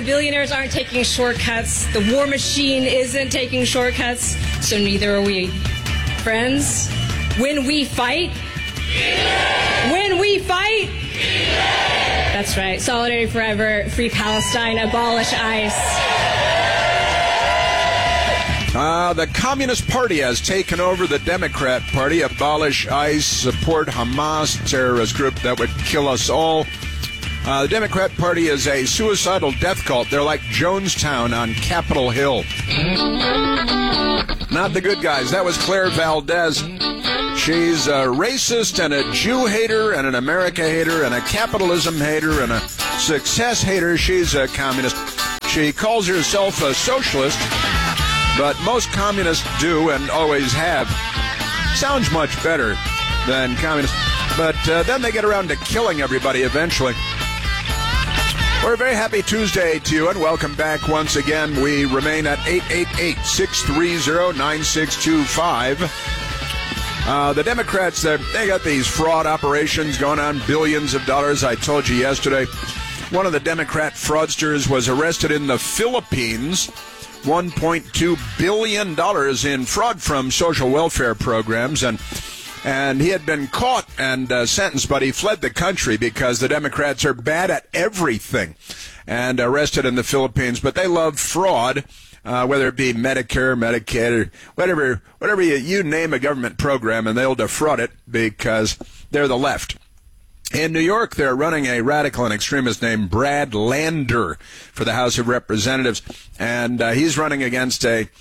billionaires aren't taking shortcuts. The war machine isn't taking shortcuts. So neither are we. Friends, when we fight, that's right. Solidarity forever. Free Palestine. Abolish ICE. The Communist Party has taken over the Democrat Party. Abolish ICE, support Hamas, terrorist group that would kill us all. The Democrat Party is a suicidal death cult. They're like Jonestown on Capitol Hill. Not the good guys. That was Claire Valdez. She's a racist and a Jew hater and an America hater and a capitalism hater and a success hater. She's a communist. She calls herself a socialist. But most communists do and always have. Sounds much better than communists. But then they get around to killing everybody eventually. We're a very happy Tuesday to you, and welcome back once again. We remain at 888-630-9625. The Democrats, they got these fraud operations going on, billions of dollars. I told you yesterday, one of the Democrat fraudsters was arrested in the Philippines. $1.2 billion in fraud from social welfare programs, and he had been caught and sentenced, but he fled the country because the Democrats are bad at everything, and arrested in the Philippines. But they love fraud, whether it be Medicare, Medicaid, or whatever you name a government program, and they'll defraud it because they're the left. In New York, they're running a radical and extremist named Brad Lander for the House of Representatives, and he's running against a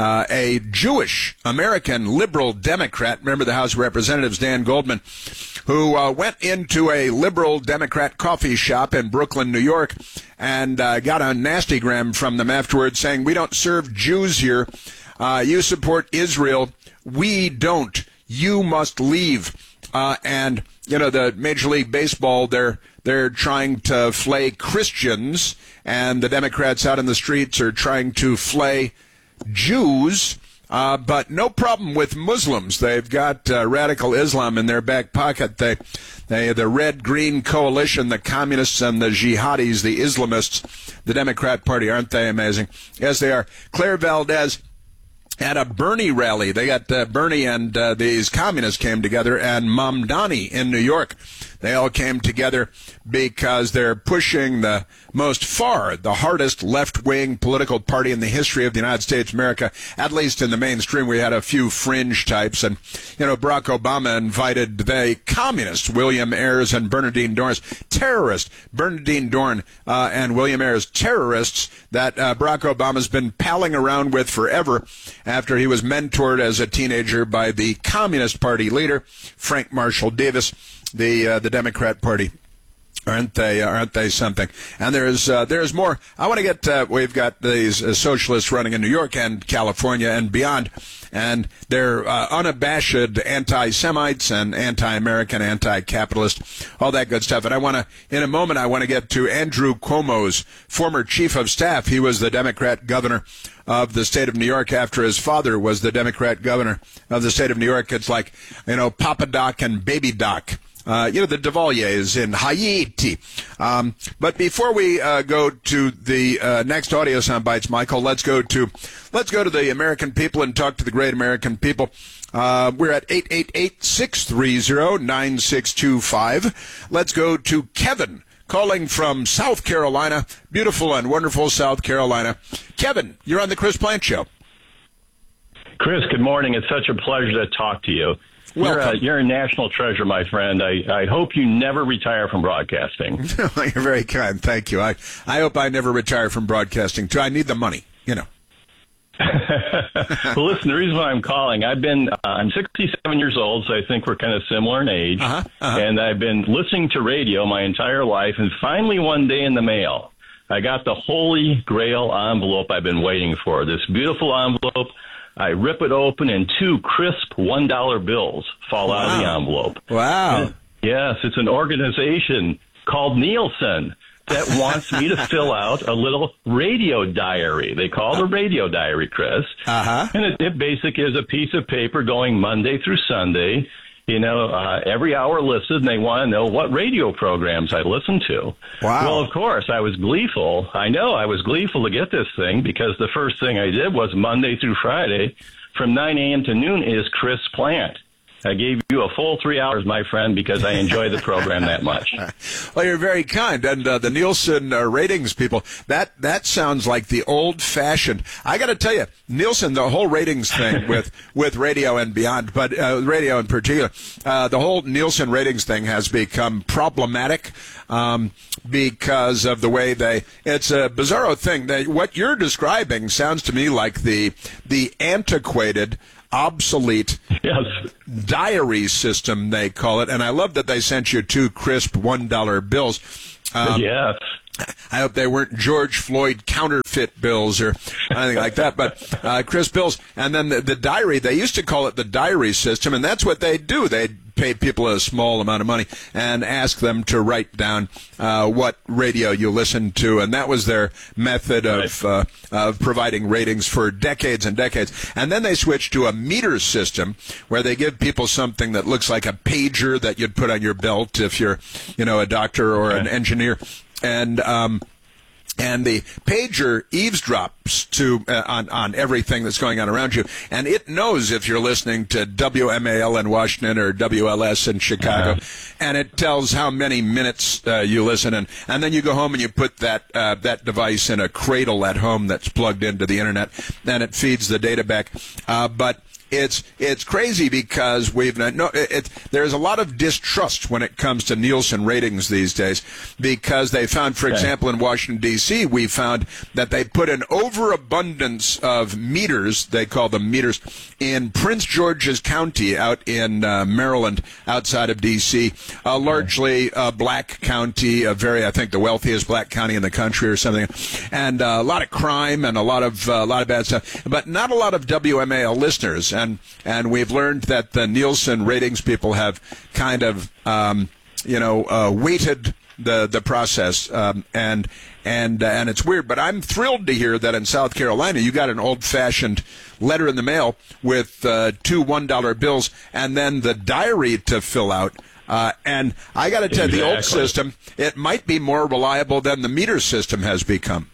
Jewish American liberal Democrat, member of the House of Representatives, Dan Goldman, who went into a liberal Democrat coffee shop in Brooklyn, New York, and got a nastygram from them afterwards saying, "We don't serve Jews here. You support Israel. We don't. You must leave." And you know, the Major League Baseball, they're trying to flay Christians, and the Democrats out in the streets are trying to flay Jews, but no problem with Muslims. They've got radical Islam in their back pocket. The red-green coalition, the communists and the jihadis, the Islamists, the Democrat Party, aren't they amazing? Yes, they are. Claire Valdez at a Bernie rally. They got Bernie and these communists came together, and Mamdani in New York. They all came together because they're pushing the hardest left-wing political party in the history of the United States of America. At least in the mainstream, we had a few fringe types. And, you know, Barack Obama invited the communists, William Ayers and Bernardine Dohrn, terrorists, Bernardine Dohrn and William Ayers, terrorists that Barack Obama's been palling around with forever after he was mentored as a teenager by the Communist Party leader, Frank Marshall Davis, the Democrat Party. Aren't they something? And there's more. I want to get, we've got these socialists running in New York and California and beyond, and they're unabashed anti-Semites and anti-American, anti-capitalist, all that good stuff. And in a moment, I want to get to Andrew Cuomo's former chief of staff. He was the Democrat governor of the state of New York after his father was the Democrat governor of the state of New York. It's like, you know, Papa Doc and Baby Doc. The Duvaliers in Haiti. But before we go to the next audio soundbites, Michael, let's go to the American people and talk to the great American people. We're at 888-630-9625. Let's go to Kevin, calling from South Carolina, beautiful and wonderful South Carolina. Kevin, you're on the Chris Plante Show. Chris, good morning. It's such a pleasure to talk to you. You're a national treasure, my friend. I hope you never retire from broadcasting. You're very kind. Thank you. I hope I never retire from broadcasting, too. I need the money, you know. Well, listen, the reason why I'm calling, I'm 67 years old, so I think we're kind of similar in age. And I've been listening to radio my entire life, and finally one day in the mail, I got the Holy Grail envelope I've been waiting for, this beautiful envelope. I rip it open, and 2 crisp $1 bills fall out of the envelope. Wow. Yes, it's an organization called Nielsen that wants me to fill out a little radio diary. They call it a radio diary, Chris. And it basically is a piece of paper going Monday through Sunday. every hour listed, and they want to know what radio programs I listen to. Wow. Well, of course, I was gleeful. I know I was gleeful to get this thing because the first thing I did was Monday through Friday from 9 a.m. to noon is Chris Plant. I gave you a full 3 hours, my friend, because I enjoy the program that much. Well, you're very kind. And the Nielsen ratings people, that sounds like the old-fashioned. I got to tell you, Nielsen, the whole ratings thing with radio and beyond, but radio in particular, the whole Nielsen ratings thing has become problematic because of the way it's a bizarro thing. What you're describing sounds to me like the antiquated, obsolete diary system, they call it. And I love that they sent you 2 crisp $1 bills. Yes. I hope they weren't George Floyd counterfeit bills or anything like that, but crisp bills. And then the diary, they used to call it the diary system, and that's what they do. They'd pay people a small amount of money and ask them to write down what radio you listen to, and that was their method of providing ratings for decades and decades. And then they switched to a meter system where they give people something that looks like a pager that you'd put on your belt if you're, a doctor or an engineer. And the pager eavesdrops on everything that's going on around you, and it knows if you're listening to WMAL in Washington or WLS in Chicago, and it tells how many minutes you listen, and then you go home and you put that device in a cradle at home that's plugged into the internet, and it feeds the data back. But it's crazy because there's a lot of distrust when it comes to Nielsen ratings these days, because they found, for example, in Washington, D.C., we found that they put an overabundance of meters, they call them meters, in Prince George's County out in Maryland, outside of D.C., largely a black county, I think the wealthiest black county in the country or something, and a lot of crime and a lot of bad stuff, but not a lot of WMAL listeners. And we've learned that the Nielsen ratings people have kind of, weighted the process, and it's weird. But I'm thrilled to hear that in South Carolina you got an old-fashioned letter in the mail with 2 $1 bills and then the diary to fill out. And I got to tell you, the old system, it might be more reliable than the meter system has become.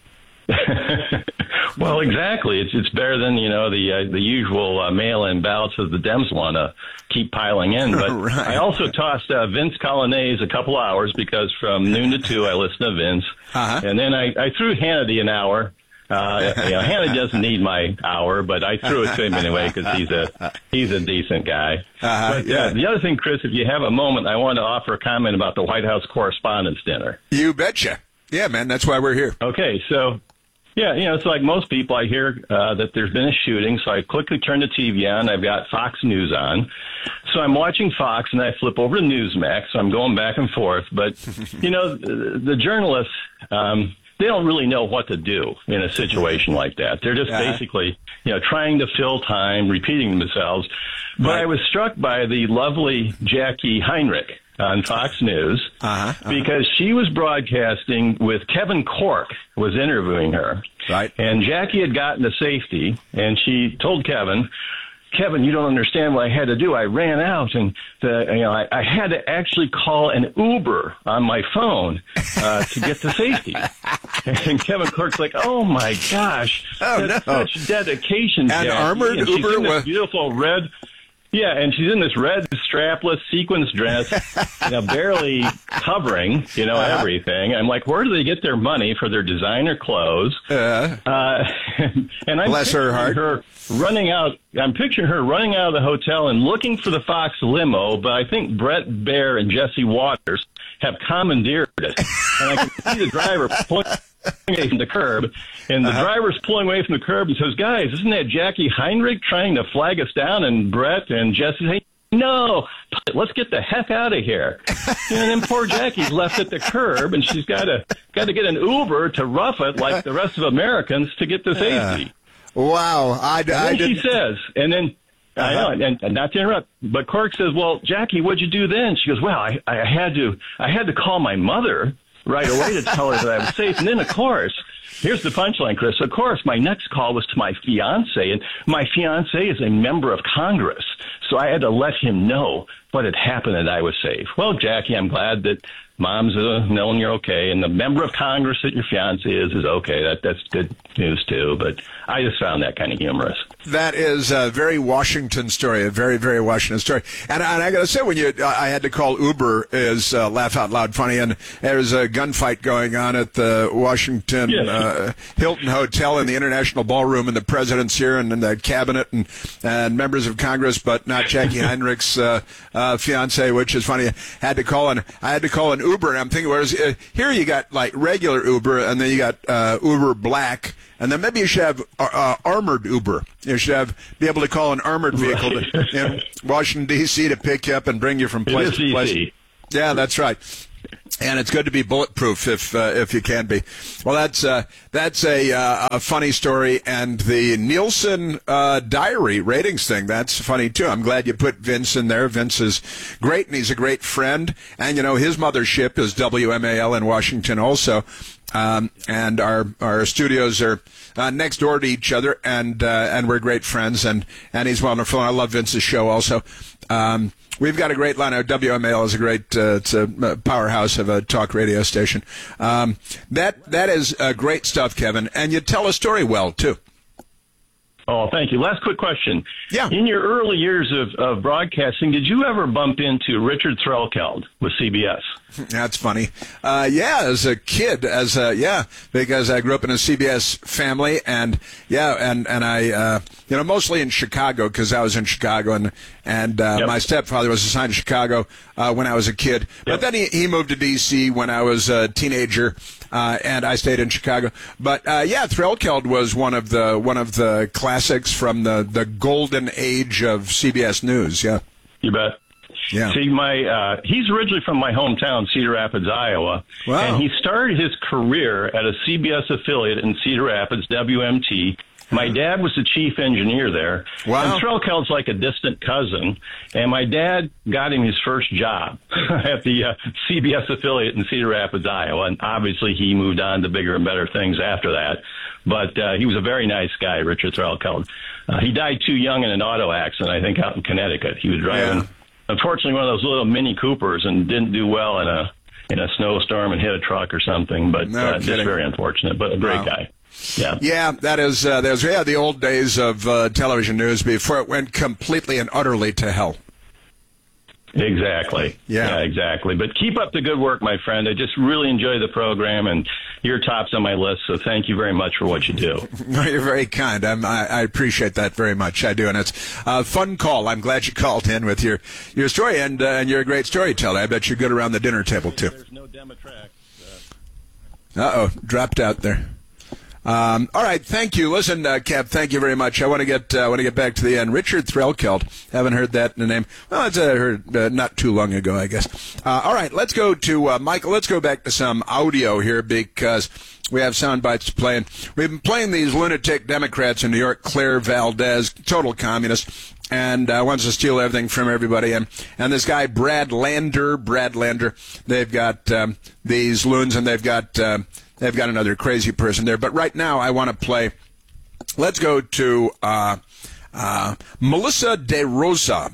Well, exactly. It's better than, the usual mail-in ballots that the Dems want to keep piling in. But right. I also tossed Vince Colonnese a couple hours because from noon to 2 I listen to Vince. And then I threw Hannity an hour. Hannity doesn't need my hour, but I threw it to him anyway because he's a decent guy. But the other thing, Chris, if you have a moment, I want to offer a comment about the White House Correspondents' Dinner. You betcha. Yeah, man, that's why we're here. Okay, so... Yeah, it's like most people, I hear that there's been a shooting, so I quickly turn the TV on. I've got Fox News on. So I'm watching Fox, and I flip over to Newsmax, so I'm going back and forth. But, the journalists, they don't really know what to do in a situation like that. They're just basically, trying to fill time, repeating themselves. But I was struck by the lovely Jackie Heinrich on Fox News because she was broadcasting with Kevin Corke was interviewing her. Right. And Jackie had gotten to safety, and she told Kevin, you don't understand what I had to do. I ran out, and I had to actually call an Uber on my phone to get to safety. And Kevin Corke's like, "Oh my gosh, that's such dedication, An Jackie." Armored and Uber she's in this with beautiful red. Yeah, and she's in this red strapless sequins dress, barely covering, everything. I'm like, where do they get their money for their designer clothes? And I'm bless her heart. I'm picturing her running out of the hotel and looking for the Fox limo, but I think Brett Baer and Jesse Waters have commandeered it. And I can see the driver pulling away from the curb, and the driver's pulling away from the curb and says, "Guys, isn't that Jackie Heinrich trying to flag us down?" And Brett and Jesse say, "No, let's get the heck out of here." And then poor Jackie's left at the curb, and she's got to get an Uber to rough it like the rest of Americans to get to safety. Wow. She says, and then I know, and not to interrupt, but Corke says, "Well, Jackie, what'd you do then?" She goes, "Well, I had to call my mother right away to tell her that I was safe." And then, of course, Here's the punchline, Chris. Of course, my next call was to my fiance, and my fiance is a member of Congress. So I had to let him know what had happened and I was safe. Well, Jackie, I'm glad that Mom's knowing you're okay, and the member of Congress that your fiance is okay. That's good news, too. But I just found that kind of humorous. That is a very Washington story, a very, very Washington story. And I got to say, when I had to call Uber is laugh out loud funny, and there's a gunfight going on at the Washington Hilton Hotel in the International Ballroom, and the president's here, and the cabinet, and members of Congress, but not Jackie Heinrich's fiance, which is funny. I had to call an Uber, and I'm thinking, whereas here you got like regular Uber, and then you got Uber Black, and then maybe you should have armored Uber. You should be able to call an armored vehicle in Washington D.C. to pick you up and bring you from place to place. Yeah, that's right. And it's good to be bulletproof if you can be. Well, that's a funny story, and the Nielsen diary ratings thing, that's funny too. I'm glad you put Vince in there. Vince is great, and he's a great friend. And his mothership is WMAL in Washington also. And our studios are next door to each other, and we're great friends, and he's wonderful. And I love Vince's show also. We've got a great lineup. WMAL is a great, it's a powerhouse of a talk radio station. That is great stuff, Kevin. And you tell a story well, too. Oh, thank you. Last quick question. Yeah. In your early years of broadcasting, did you ever bump into Richard Threlkeld with CBS? That's funny. As a kid, because I grew up in a CBS family, and I, mostly in Chicago, because I was in Chicago, and my stepfather was assigned to Chicago when I was a kid. But then he moved to D.C. when I was a teenager, and I stayed in Chicago. But Threlkeld was one of the classics from the golden age of CBS News. Yeah, you bet. Yeah. See, he's originally from my hometown, Cedar Rapids, Iowa. Wow. And he started his career at a CBS affiliate in Cedar Rapids, WMT. My dad was the chief engineer there. Wow. And Threlkeld's like a distant cousin. And my dad got him his first job at the CBS affiliate in Cedar Rapids, Iowa. And obviously he moved on to bigger and better things after that. But he was a very nice guy, Richard Threlkeld. He died too young in an auto accident, I think, out in Connecticut. He was driving, unfortunately, one of those little Mini Coopers and didn't do well in a snowstorm and hit a truck or something. But just very unfortunate, but a great guy. Yeah, that is the old days of television news before it went completely and utterly to hell. Exactly. Yeah, exactly. But keep up the good work, my friend. I just really enjoy the program, and you're tops on my list, so thank you very much for what you do. You're very kind. I appreciate that very much. I do, and it's a fun call. I'm glad you called in with your story, and you're a great storyteller. I bet you're good around the dinner table, too. There's no Democrats. Uh-oh, dropped out there. All right, thank you. Listen, Kev, thank you very much. I want to get back to the end. Richard Threlkeld, haven't heard that in the name. Well, I heard not too long ago, I guess. All right, let's go to Michael. Let's go back to some audio here because we have sound bites to play. And we've been playing these lunatic Democrats in New York, Claire Valdez, total communist, and wants to steal everything from everybody. And this guy, Brad Lander, they've got these loons, and they've got another crazy person there. But right now, I want to play. Let's go to Melissa DeRosa.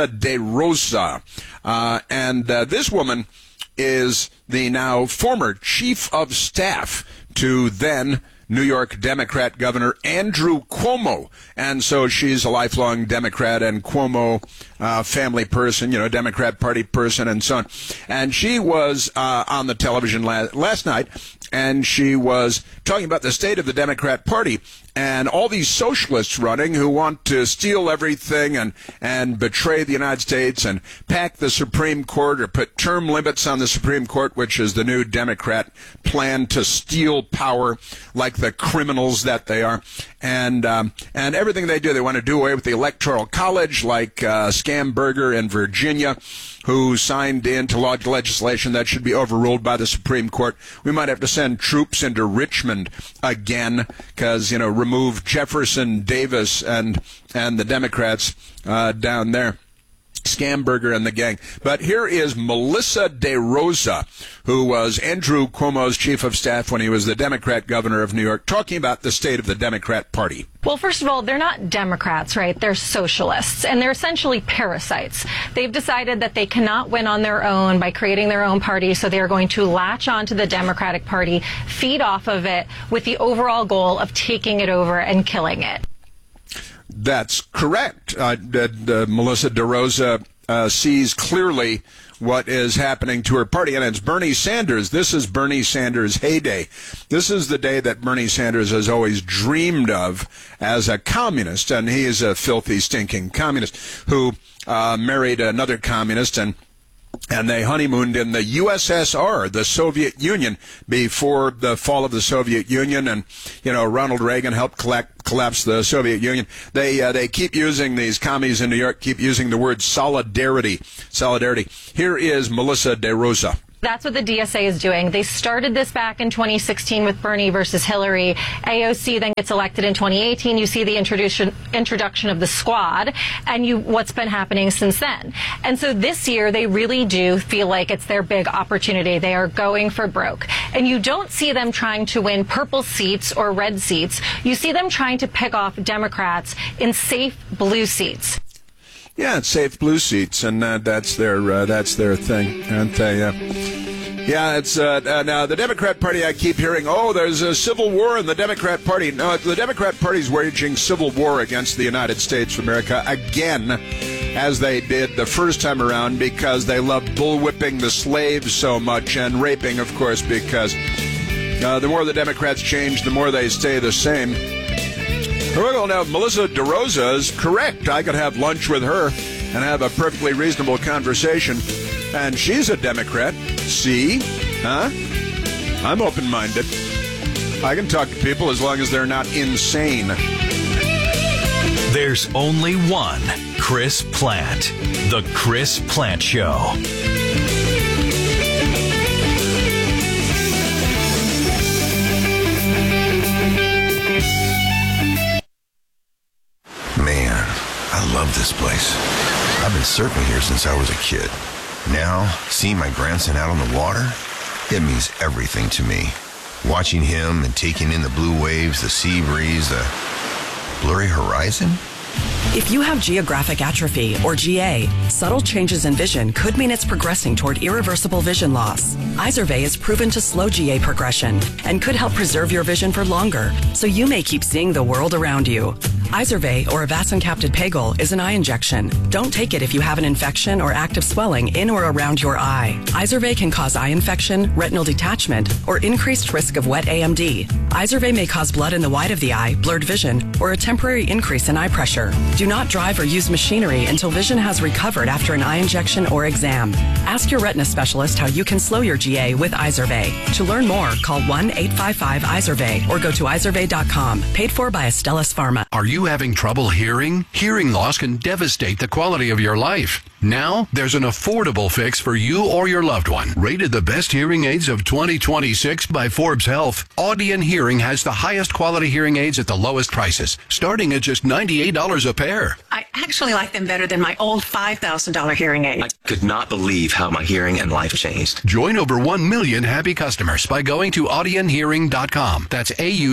And this woman is the now former chief of staff to then New York Democrat Governor Andrew Cuomo. And so she's a lifelong Democrat and Cuomo family person, Democrat Party person and so on. And she was on the television last night, and she was talking about the state of the Democrat Party and all these socialists running who want to steal everything and betray the United States and pack the Supreme Court or put term limits on the Supreme Court, which is the new Democrat plan to steal power like the criminals that they are. And everything they do, they want to do away with the Electoral College, like Scamberger in Virginia, who signed into law legislation that should be overruled by the Supreme Court. We might have to send troops into Richmond again because, remove Jefferson Davis and the Democrats down there. Scamberger and the gang. But here is Melissa DeRosa, who was Andrew Cuomo's chief of staff when he was the Democrat governor of New York, talking about the state of the Democrat Party. Well, first of all, they're not Democrats, right? They're socialists, and they're essentially parasites. They've decided that they cannot win on their own by creating their own party, so they are going to latch onto the Democratic Party, feed off of it, with the overall goal of taking it over and killing it. That's correct. Melissa DeRosa sees clearly what is happening to her party, and it's Bernie Sanders. This is Bernie Sanders' heyday. This is the day that Bernie Sanders has always dreamed of as a communist, and he is a filthy, stinking communist who married another communist, and they honeymooned in the USSR, the Soviet Union, before the fall of the Soviet Union. And, Ronald Reagan helped collapse the Soviet Union. They keep using, these commies in New York keep using the word solidarity. Solidarity. Here is Melissa DeRosa. That's what the DSA is doing. They started this back in 2016 with Bernie versus Hillary. AOC then gets elected in 2018. You see the introduction of the squad and what's been happening since then. And so this year, they really do feel like it's their big opportunity. They are going for broke. And you don't see them trying to win purple seats or red seats. You see them trying to pick off Democrats in safe blue seats. Yeah, it's safe blue seats, and that's their thing, aren't they? Yeah, it's now the Democrat Party. I keep hearing, there's a civil war in the Democrat Party. No, the Democrat Party's waging civil war against the United States of America again, as they did the first time around, because they love bullwhipping the slaves so much, and raping, of course, because the more the Democrats change, the more they stay the same. Well, now, Melissa DeRosa is correct. I could have lunch with her and have a perfectly reasonable conversation. And she's a Democrat. See? Huh? I'm open-minded. I can talk to people as long as they're not insane. There's only one Chris Plante. The Chris Plante Show. Man, I love this place. I've been surfing here since I was a kid. Now, seeing my grandson out on the water, it means everything to me. Watching him and taking in the blue waves, the sea breeze, the blurry horizon. If you have geographic atrophy, or GA, subtle changes in vision could mean it's progressing toward irreversible vision loss. Izervay is proven to slow GA progression and could help preserve your vision for longer, so you may keep seeing the world around you. Izervay, or avacincaptad pegol, is an eye injection. Don't take it if you have an infection or active swelling in or around your eye. Izervay can cause eye infection, retinal detachment, or increased risk of wet AMD. Izervay may cause blood in the white of the eye, blurred vision, or a temporary increase in eye pressure. Do not drive or use machinery until vision has recovered after an eye injection or exam. Ask your retina specialist how you can slow your GA with Izervay. To learn more, call 1-855-IZERVAY or go to izervay.com. Paid for by Astellas Pharma. Are you having trouble hearing? Hearing loss can devastate the quality of your life. Now, there's an affordable fix for you or your loved one. Rated the best hearing aids of 2026 by Forbes Health, Audion Hearing has the highest quality hearing aids at the lowest prices, starting at just $98 a pair. I actually like them better than my old $5,000 hearing aid. I could not believe how my hearing and life changed. Join over 1 million happy customers by going to audionhearing.com. That's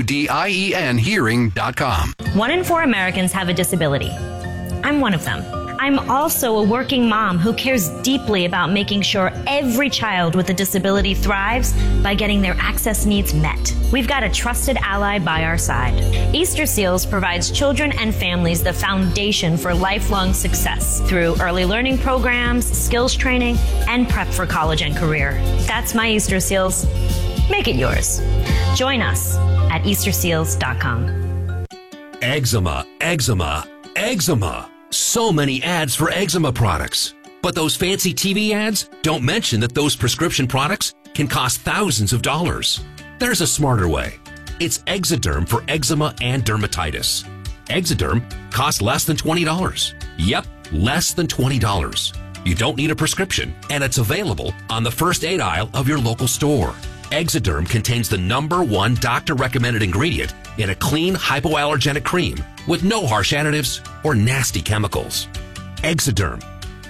AUDIEN hearing.com. 1 in 4 Americans have a disability. I'm one of them. I'm also a working mom who cares deeply about making sure every child with a disability thrives by getting their access needs met. We've got a trusted ally by our side. Easter Seals provides children and families the foundation for lifelong success through early learning programs, skills training, and prep for college and career. That's my Easter Seals. Make it yours. Join us at easterseals.com. Eczema, eczema, eczema. So many ads for eczema products. But those fancy TV ads don't mention that those prescription products can cost thousands of dollars. There's a smarter way. It's Exoderm for eczema and dermatitis. Exoderm costs less than $20. Yep, less than $20. You don't need a prescription, and it's available on the first aid aisle of your local store. Exoderm contains the #1 doctor-recommended ingredient in a clean, hypoallergenic cream with no harsh additives or nasty chemicals. Exoderm.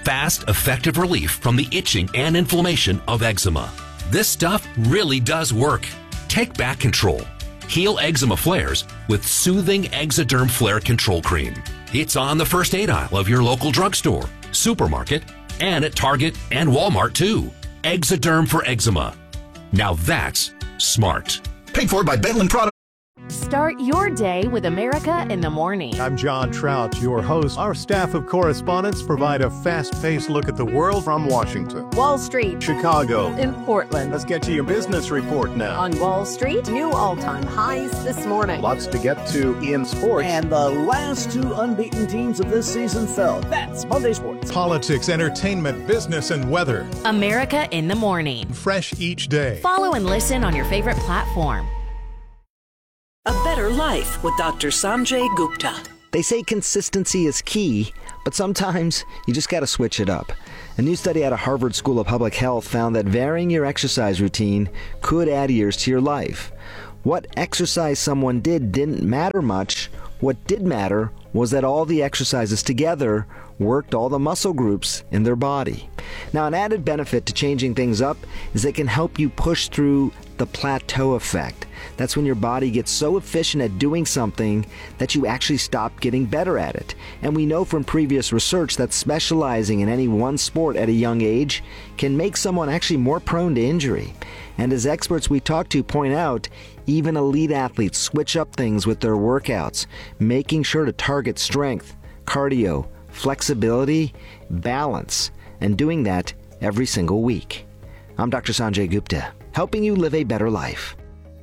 fast, effective relief from the itching and inflammation of eczema. This stuff really does work. Take back control. Heal eczema flares with soothing Eczederm Flare Control Cream. It's on the first aid aisle of your local drugstore, supermarket, and at Target and Walmart too. Eczederm for eczema. Now that's smart. Paid for by Bedlin Products. Start your day with America in the Morning. I'm John Trout, your host. Our staff of correspondents provide a fast-paced look at the world from Washington, Wall Street, Chicago, in Portland. Let's get to your business report now. On Wall Street, new all-time highs this morning. Lots to get to in sports. And the last two unbeaten teams of this season fell. That's Monday Sports. Politics, entertainment, business, and weather. America in the Morning. Fresh each day. Follow and listen on your favorite platform. A Better Life with Dr. Sanjay Gupta. They say consistency is key, but sometimes you just got to switch it up. A new study out of Harvard School of Public Health found that varying your exercise routine could add years to your life. What exercise someone did didn't matter much. What did matter was that all the exercises together worked all the muscle groups in their body. Now, an added benefit to changing things up is it can help you push through the plateau effect. That's when your body gets so efficient at doing something that you actually stop getting better at it. And we know from previous research that specializing in any one sport at a young age can make someone actually more prone to injury. And as experts we talk to point out, even elite athletes switch up things with their workouts, making sure to target strength, cardio, flexibility, balance, and doing that every single week. I'm Dr. Sanjay Gupta, helping you live a better life.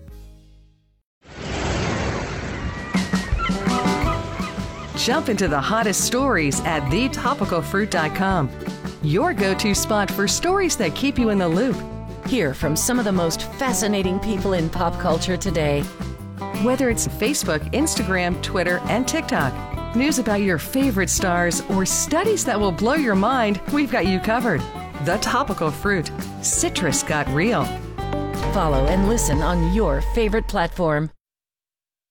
Jump into the hottest stories at thetopicalfruit.com. Your go-to spot for stories that keep you in the loop. Hear from some of the most fascinating people in pop culture today. Whether it's Facebook, Instagram, Twitter, and TikTok, news about your favorite stars, or studies that will blow your mind, we've got you covered. The Topical Fruit. Citrus got real. Follow and listen on your favorite platform.